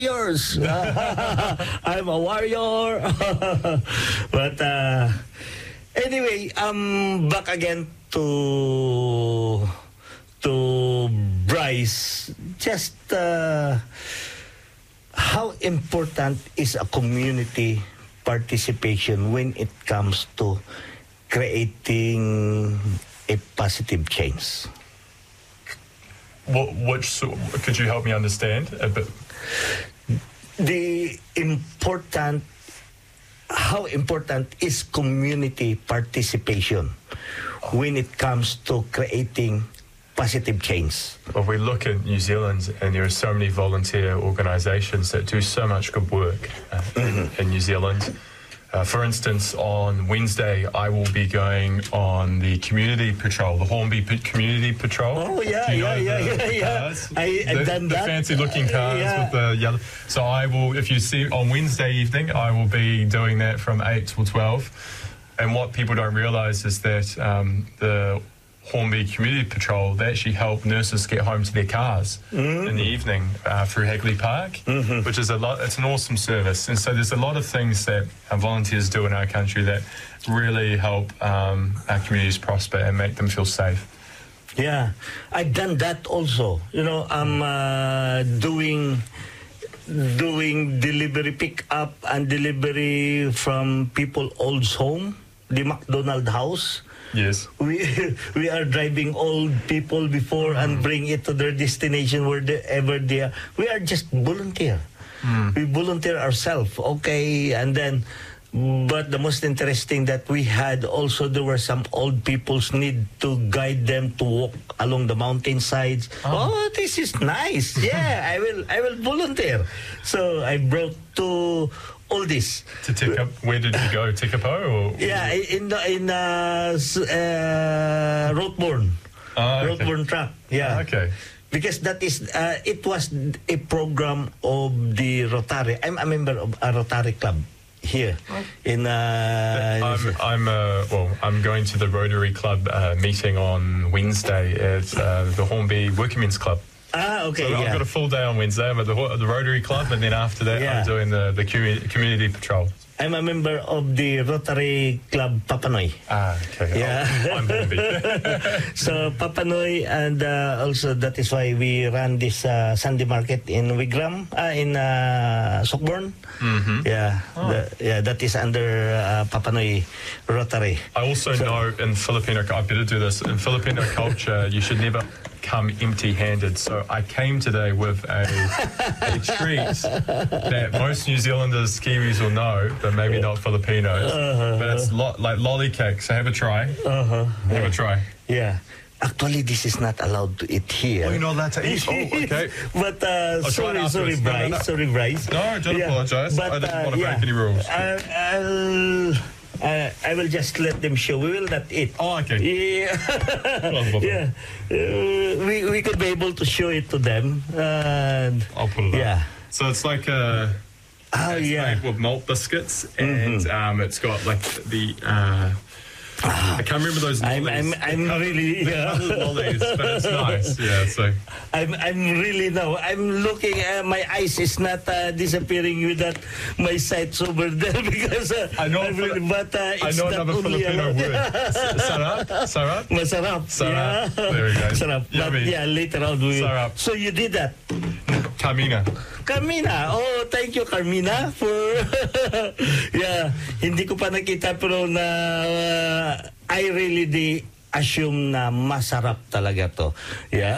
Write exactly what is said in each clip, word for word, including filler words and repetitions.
Yours. I'm a warrior. But uh, anyway, um, back again to to Bryce. Just uh, how important is a community participation when it comes to creating a positive change? What, which could you help me understand a bit? The important, how important is community participation when it comes to creating positive change? Well, we look at New Zealand, and there are so many volunteer organisations that do so much good work uh, in, in New Zealand. Uh, for instance, on Wednesday, I will be going on the community patrol, the Hornby P- Community Patrol. Oh, yeah, Do you yeah, know yeah, the, yeah, the yeah. cars? I, I've the, done the that. fancy-looking cars Uh, yeah. with the yellow. So I will, if you see, on Wednesday evening, I will be doing that from eight till twelve. And what people don't realise is that um, the Hornby Community Patrol, they actually help nurses get home to their cars mm. in the evening uh, through Hagley Park, mm-hmm. which is a lot. It's an awesome service, and so there's a lot of things that our volunteers do in our country that really help um, our communities prosper and make them feel safe. Yeah, I've done that also. You know, I'm uh, doing doing delivery pick up and delivery from people old's home, the McDonald house. Yes. We we are driving old people before mm. and bring it to their destination wherever they are. We are just volunteer. Mm. We volunteer ourselves, okay? And then, but the most interesting that we had also, there were some old people's need to guide them to walk along the mountainsides. Oh, oh this is nice. Yeah, I will I will volunteer. So I brought two oldies. To Tika, where did you go? Tikapo? Or? Yeah, in the, in uh, uh, Rothborn. Ah, okay. Rothborn track. Yeah. Ah, okay. Because that is, uh, it was a program of the Rotary. I'm a member of a Rotary club here. Oh. In. Uh, I'm. I'm. Uh, well, I'm going to the Rotary Club uh, meeting on Wednesday at uh, the Hornby Workmen's Club. Ah, okay. So yeah. I've got a full day on Wednesday. I'm at the, the Rotary Club, and then after that, yeah. I'm doing the, the community, community patrol. I'm a member of the Rotary Club Papanui. Ah, okay. Yeah. Oh, I'm Hornby. So Papanui, and uh, also that is why we run this uh, Sunday market in Wigram, uh, in uh, Sockborn. Mm-hmm. Yeah, oh. the, yeah, that is under uh, Papanui Rotary. I also so, know in Filipino, I better do this. In Filipino culture, you should never come empty-handed. So I came today with a, a treat that most New Zealanders, Kiwis will know, but maybe not Filipinos. Uh-huh. But it's lo- like lollycake. So have a try. Uh-huh. Have yeah. a try. Yeah. Actually, this is not allowed to eat here. Oh, you're not allowed to eat? Oh, okay. But uh, sorry, sorry, Bryce. No, no. Sorry, Bryce. No, don't yeah. apologise. I didn't uh, want to yeah. break any rules. Uh, I'll... Uh, I will just let them show. We will not eat. Oh, okay. Yeah. yeah. Uh, we, we could be able to show it to them. And I'll put it yeah. up. So it's like a... Oh, it's yeah. made with malt biscuits, and mm-hmm. um, it's got like the... Uh, I can't remember those lollies. I'm, I'm, I'm really... Yeah. lollies, but it's nice. Yeah, so... I'm, I'm really now... I'm looking... Uh, my eyes is not uh, disappearing with that... My sight's over there because... Uh, I know, really, but uh, it's I know not another Filipino word. Sarap? Sarap? Masarap. Sarap. Yeah. There we go. Sarap. But Yummy. yeah, later on we... Sarap. So you did that? Carmina. Carmina. Oh, thank you, Carmina, for... yeah, hindi ko pa nakita pero na... Uh, I really di assume na masarap talaga to. Yeah.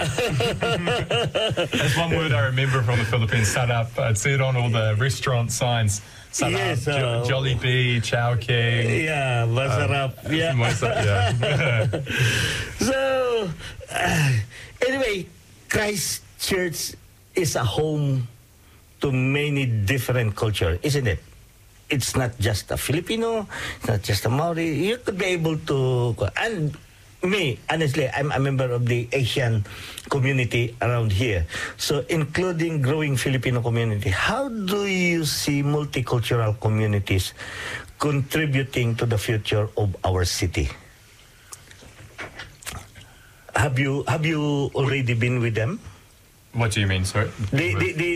That's one word I remember from the Philippines, sarap. I'd see it on all the restaurant signs. Sarap, yes, uh, jo- Jollibee, Chowking. Yeah, masarap. Uh, yeah. yeah. So, uh, anyway, Christchurch is a home to many different cultures, isn't it? It's not just a Filipino, it's not just a Maori. You could be able to... And me, honestly, I'm a member of the Asian community around here. So, including growing Filipino community, how do you see multicultural communities contributing to the future of our city? Have you have you already been with them? What do you mean, sorry? The, the, the,